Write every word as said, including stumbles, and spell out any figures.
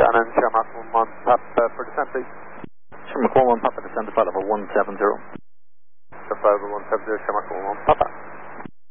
Shannon, Shermack one one, Papa for descent, please. Shermack one one, Papa descent to flight level one seven zero. Flight level one seven zero, Shermack one one, Papa.